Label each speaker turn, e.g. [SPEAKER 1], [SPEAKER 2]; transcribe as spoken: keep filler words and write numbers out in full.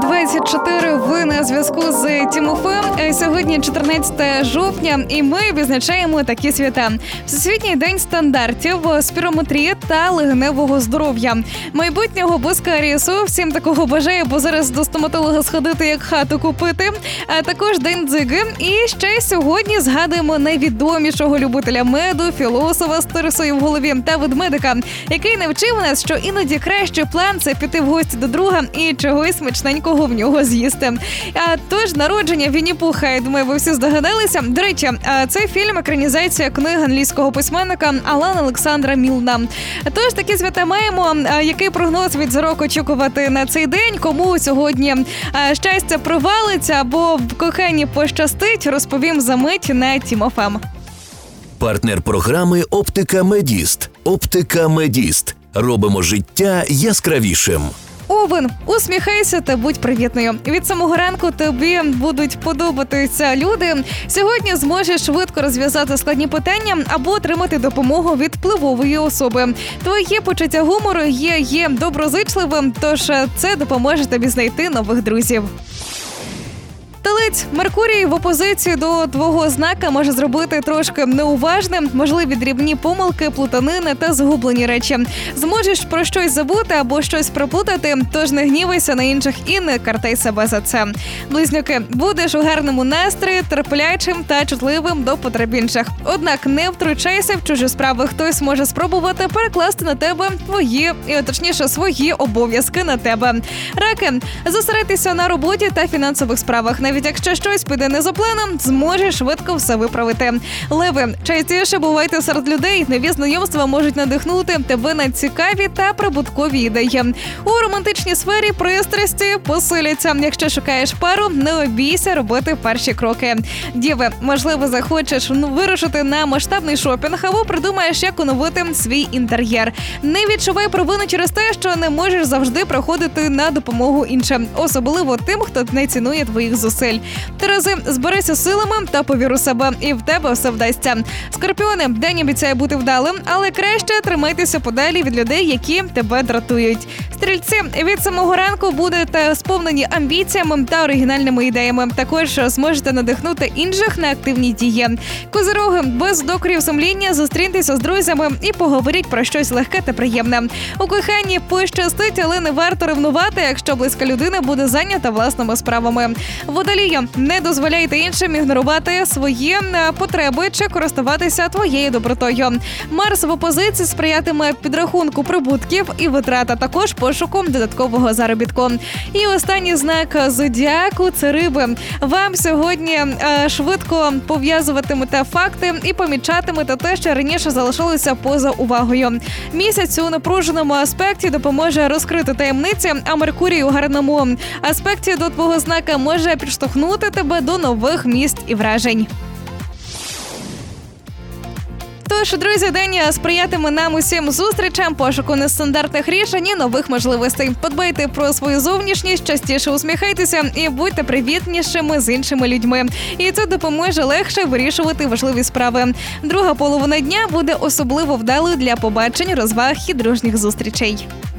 [SPEAKER 1] двадцять чотири. Ви на зв'язку з Тімофеєм. Сьогодні чотирнадцяте жовтня, і ми відзначаємо такі свята: Всесвітній день стандартів, спірометрії та легеневого здоров'я. Майбутнього без карієсу. Всім такого бажаю, бо зараз до стоматолога сходити, як хату купити. А також день дзиги. І ще сьогодні згадуємо найвідомішого любителя меду, філософа з тирсою в голові та ведмедика, який навчив нас, що іноді кращий план – це піти в гості до друга і чогось смачненького в нього з'їсти. А тож народження Вінні-Пуха, я думаю, ви всі здогадалися. До речі, цей фільм – екранізація книги англійського письменника Алана Олександра Мілна. Тож такі свята маємо. Який прогноз від зірок очікувати на цей день? Кому сьогодні щастя провалиться або в коханні пощастить, розповім за мить на Тім.ФМ.
[SPEAKER 2] Партнер програми «Оптика Медіст». «Оптика Медіст». Робимо життя яскравішим.
[SPEAKER 1] Овен, усміхайся та будь привітною. Від самого ранку тобі будуть подобатися люди. Сьогодні зможеш швидко розв'язати складні питання або отримати допомогу від впливової особи. Твоє почуття гумору є, є доброзичливим, тож це допоможе тобі знайти нових друзів. Телець, Меркурій в опозиції до твого знака може зробити трошки неуважним, можливі дрібні помилки, плутанини та згублені речі. Зможеш про щось забути або щось проплутати, тож не гнівайся на інших і не картай себе за це. Близнюки, будеш у гарному настрої, терплячим та чутливим до потреб інших. Однак не втручайся в чужі справи. Хтось може спробувати перекласти на тебе твої, точніше, свої обов'язки на тебе. Раки, зосередьтеся на роботі та фінансових справах. Навіть якщо щось піде не за планом, зможеш швидко все виправити. Леви, частіше бувайте серед людей. Нові знайомства можуть надихнути тебе на цікаві та прибуткові ідеї. У романтичній сфері пристрасті посиляться. Якщо шукаєш пару, не обійся робити перші кроки. Діви, можливо, захочеш вирушити на масштабний шопінг або придумаєш, як оновити свій інтер'єр. Не відчувай провину через те, що не можеш завжди приходити на допомогу іншим, особливо тим, хто не цінує твоїх зусиль. Терези, зберися силами та повір у себе, і в тебе все вдасться. Скорпіони, день обіцяє бути вдалим, але краще тримайтеся подалі від людей, які тебе дратують. Стрільці, від самого ранку будете сповнені амбіціями та оригінальними ідеями. Також зможете надихнути інших на активні дії. Козироги, без докорів сумління зустріньтеся з друзями і поговоріть про щось легке та приємне. У коханні пощастить, але не варто ревнувати, якщо близька людина буде зайнята власними справами. Водолії, не дозволяйте іншим ігнорувати свої потреби чи користуватися твоєю добротою. Марс в опозиції сприятиме підрахунку прибутків і витрат, а також пошуку додаткового заробітку. І останній знак зодіаку – це риби. Вам сьогодні е, швидко пов'язуватимете факти і помічатимете те, що раніше залишилося поза увагою. Місяць у напруженому аспекті допоможе розкрити таємниці, а Меркурій у гарному аспекті до твого знака може підштовхнути тебе до нових місць і вражень. Тож, друзі, день сприятиме нам усім зустрічам, пошуку нестандартних рішень і нових можливостей. Подбайте про свою зовнішність, частіше усміхайтеся і будьте привітнішими з іншими людьми. І це допоможе легше вирішувати важливі справи. Друга половина дня буде особливо вдалою для побачень, розваг і дружніх зустрічей.